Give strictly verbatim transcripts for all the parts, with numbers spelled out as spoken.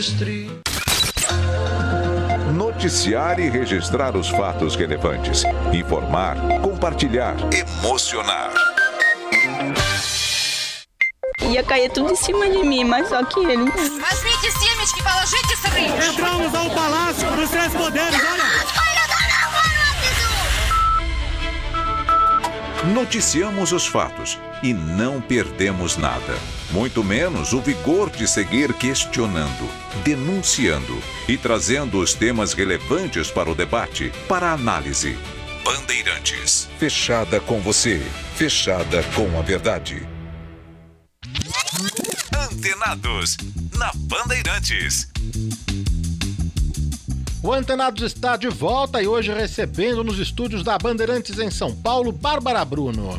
Noticiar e registrar os fatos relevantes. Informar, compartilhar, emocionar. Ia cair tudo em cima de mim, mas só que ele... Возьмите семечки, положите сыры. Entramos ao Palácio dos Três Poderes, olha... Noticiamos os fatos e não perdemos nada. Muito menos o vigor de seguir questionando, denunciando e trazendo os temas relevantes para o debate, para a análise. Bandeirantes. Fechada com você. Fechada com a verdade. Antenados. Na Bandeirantes. O Antenados está de volta e hoje recebendo nos estúdios da Bandeirantes em São Paulo, Bárbara Bruno.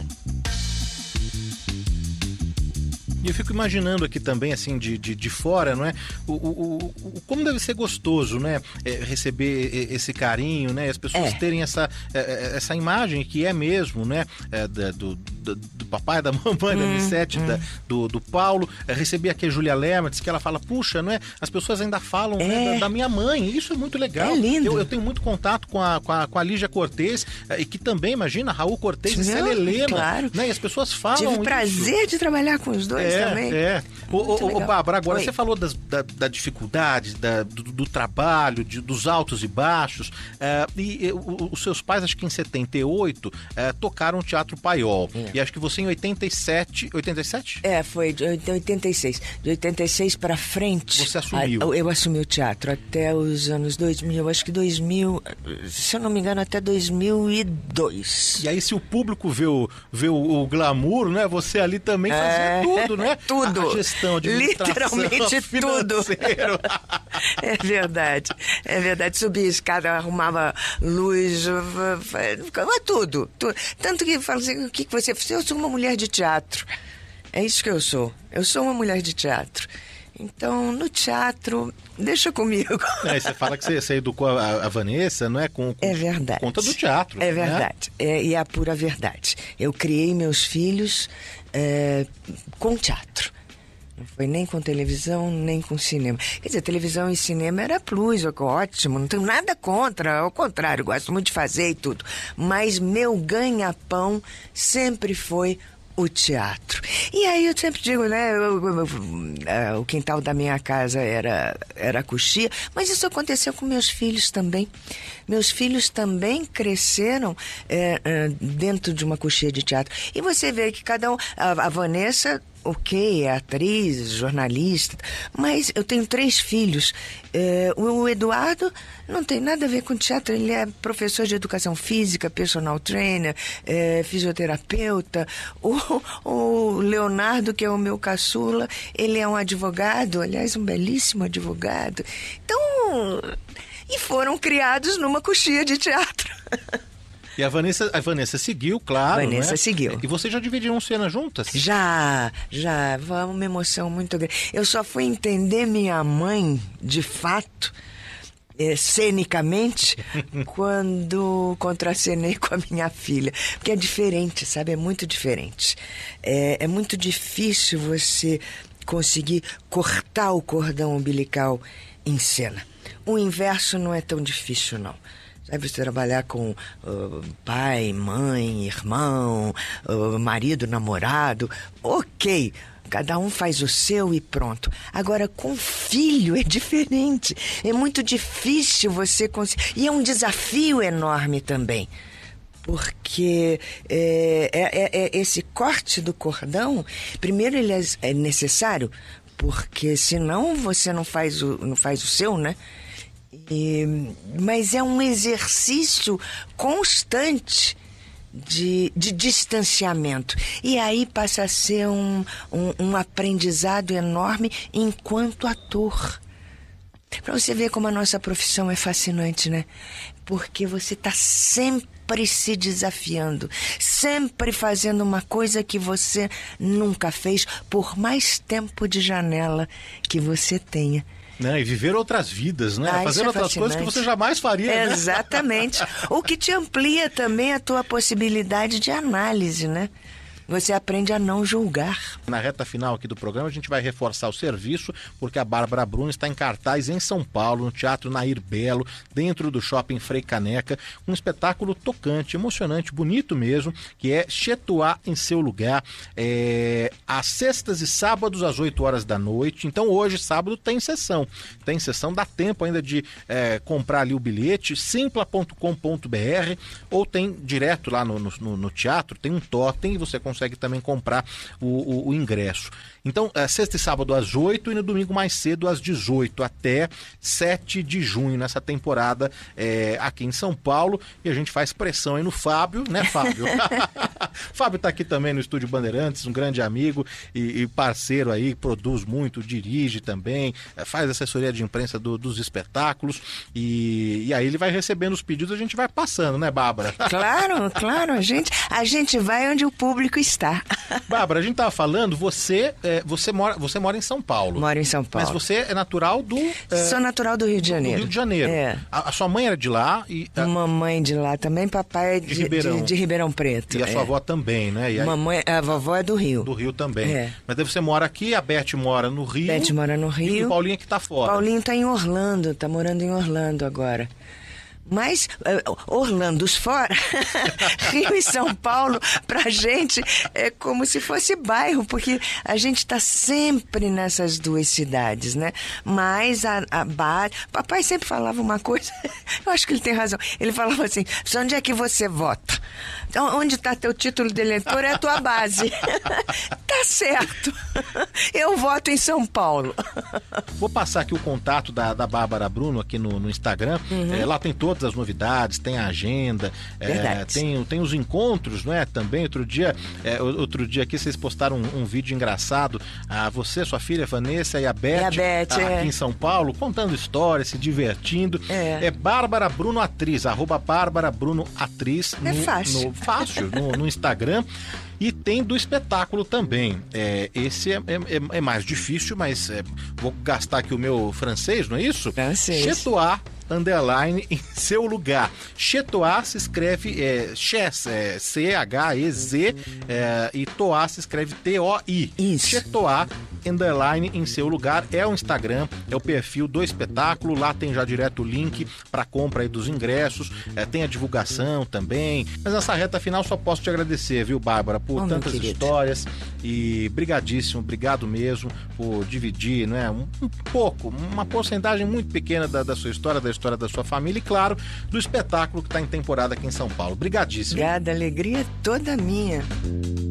E eu fico imaginando aqui também, assim, de, de, de fora, não é? O, o, o, como deve ser gostoso, né? É, receber esse carinho, né? As pessoas é. terem essa, essa imagem que é mesmo, né? É, do, do, do papai, da mamãe, hum, da Nissete, hum. da, do, do Paulo. É, receber aqui a Júlia Lermatz, que ela fala, puxa, não é? As pessoas ainda falam é. né, da, da minha mãe. Isso é muito legal. É lindo. Eu, eu tenho muito contato com a, com a, com a Lígia Cortez, e que também, imagina, Raul Cortez e Célia Helena. Claro. Né? E as pessoas falam Tive o isso. prazer de trabalhar com os dois. É, também. é. Ô, ô, ô, Bárbara, agora Oi. Você falou das, da, da dificuldade, da, do, do trabalho, de, dos altos e baixos, uh, e, e o, os seus pais, acho que em setenta e oito, uh, tocaram o Teatro Paiol, é. e acho que você em oitenta e sete, oitenta e sete? É, foi de oitenta e seis, de oitenta e seis pra frente. Você assumiu? Eu, eu assumi o teatro até os anos dois mil, acho que dois mil, se eu não me engano, até dois mil e dois. E aí, se o público vê o, vê o, o glamour, né, você ali também fazia é, tudo, né? Tudo. A, a gestão, administração, literalmente tudo. É verdade, é verdade. Subia a escada, arrumava luz, ficava tudo, tudo. Tanto que fala assim, o que você fez? Eu sou uma mulher de teatro. É isso que eu sou. Eu sou uma mulher de teatro. Então, no teatro, deixa comigo. É, você fala que você, você educou a, a Vanessa, não é? Com, com, é verdade. Por conta do teatro. É verdade. Né? É, e é a pura verdade. Eu criei meus filhos é, com teatro. Não foi nem com televisão, nem com cinema. Quer dizer, televisão e cinema era plus, ótimo, não tenho nada contra, ao contrário, gosto muito de fazer e tudo. Mas meu ganha-pão sempre foi o teatro. E aí eu sempre digo, né, eu, eu, eu, o quintal da minha casa era, era coxia, mas isso aconteceu com meus filhos também. Meus filhos também cresceram é, é, dentro de uma coxia de teatro. E você vê que cada um... A, a Vanessa... Ok, é atriz, jornalista, mas eu tenho três filhos. É, o Eduardo não tem nada a ver com teatro, ele é professor de educação física, personal trainer, é, fisioterapeuta. O, o Leonardo, que é o meu caçula, ele é um advogado, aliás, um belíssimo advogado. Então, e foram criados numa coxia de teatro. E a Vanessa, a Vanessa seguiu, claro, Vanessa né? seguiu. E vocês já dividiram cena juntas? Já, já. Foi uma emoção muito grande. Eu só fui entender minha mãe, de fato, é, cenicamente, quando contracenei com a minha filha. Porque é diferente, sabe? É muito diferente. É, é muito difícil você conseguir cortar o cordão umbilical em cena. O inverso não é tão difícil, não. Sabe, você trabalhar com uh, pai, mãe, irmão, uh, marido, namorado, ok, cada um faz o seu e pronto. Agora, com filho é diferente, é muito difícil você conseguir, e é um desafio enorme também, porque é, é, é esse corte do cordão, primeiro ele é, é necessário, porque senão você não faz o, não faz o seu, né? E, mas é um exercício constante de, de distanciamento. E aí passa a ser um, um, um aprendizado enorme enquanto ator. Para você ver como a nossa profissão é fascinante, né? Porque você está sempre se desafiando, sempre fazendo uma coisa que você nunca fez, por mais tempo de janela que você tenha. Né? E viver outras vidas, né? Ah, Fazendo é outras coisas que você jamais faria. Né? Exatamente. O que te amplia também a tua possibilidade de análise, né? você aprende a não julgar. Na reta final aqui do programa, a gente vai reforçar o serviço, porque a Bárbara Bruno está em cartaz em São Paulo, no Teatro Nair Belo, dentro do Shopping Frei Caneca, um espetáculo tocante, emocionante, bonito mesmo, que é Chetuá em Seu Lugar, é, às sextas e sábados, às oito horas da noite. Então hoje, sábado, tem sessão. Tem sessão, dá tempo ainda de é, comprar ali o bilhete, simpla ponto com ponto b r, ou tem direto lá no, no, no teatro, tem um totem e você consegue também comprar o, o, o ingresso. Então, é, sexta e sábado às oito e no domingo mais cedo às dezoito, até sete de junho, nessa temporada é, aqui em São Paulo. E a gente faz pressão aí no Fábio, né, Fábio? Fábio tá aqui também no Estúdio Bandeirantes, um grande amigo e, e parceiro aí, produz muito, dirige também, é, faz assessoria de imprensa do, dos espetáculos. E, e aí ele vai recebendo os pedidos, a gente vai passando, né, Bárbara? Claro, claro, a gente, a gente vai onde o público está. Bárbara, a gente tava falando, você... É, Você mora, você mora em São Paulo. Moro em São Paulo. Mas você é natural do... É, Sou natural do Rio de Janeiro. Do Rio de Janeiro. É. A, a sua mãe era de lá e... A... Mamãe de lá também, papai é de, de, Ribeirão. de, de Ribeirão Preto. E a é. sua avó também, né? E aí... Mamãe, a vovó é do Rio. Do Rio também. É. Mas daí você mora aqui, a Beth mora no Rio. Beth mora no Rio. E o Paulinho que tá fora. Paulinho tá em Orlando, tá morando em Orlando agora. Mas uh, Orlandos fora, Rio e São Paulo, pra gente é como se fosse bairro, porque a gente está sempre nessas duas cidades, né? Mas a, a base... Papai sempre falava uma coisa, eu acho que ele tem razão. Ele falava assim, onde é que você vota? Então, onde está teu título de eleitor é a tua base. Tá certo. Eu voto em São Paulo. Vou passar aqui o contato da, da Bárbara Bruno aqui no, no Instagram. Uhum. É, lá tem todas as novidades, tem a agenda, é, tem, tem os encontros, não é? Também, outro dia, é, outro dia aqui vocês postaram um, um vídeo engraçado, a você, sua filha Vanessa e a Beth, e a Beth a, é. aqui em São Paulo, contando histórias, se divertindo. É, é Bárbara Bruno Atriz, arroba Bárbara Bruno Atriz. É no, fácil. No, fácil, no, no Instagram. E tem do espetáculo também. É, esse é, é, é mais difícil, mas é, vou gastar aqui o meu francês, não é isso? Francês. Chetuá, underline, em seu lugar. Chetuá se escreve é, Ches, é, C H E Z, é, e Toá se escreve T O I. Isso. Chetuá, underline, em seu lugar. É o Instagram, é o perfil do espetáculo. Lá tem já direto o link para compra aí dos ingressos. É, tem a divulgação também. Mas nessa reta final só posso te agradecer, viu, Bárbara, por oh, tantas histórias. E brigadíssimo, obrigado mesmo por dividir, não é, um, um pouco, uma porcentagem muito pequena da, da sua história, da história da sua família e, claro, do espetáculo que está em temporada aqui em São Paulo. Obrigadíssimo. Obrigada, alegria toda minha.